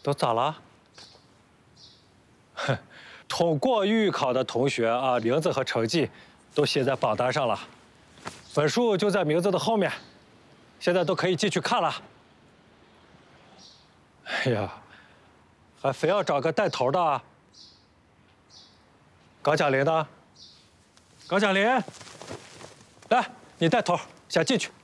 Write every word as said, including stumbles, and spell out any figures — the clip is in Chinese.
都咋了？哼，通过预考的同学啊，名字和成绩都写在榜单上了，分数就在名字的后面，现在都可以进去看了。哎呀，还非要找个带头的？高佳林呢？高佳林，来，你带头先进去。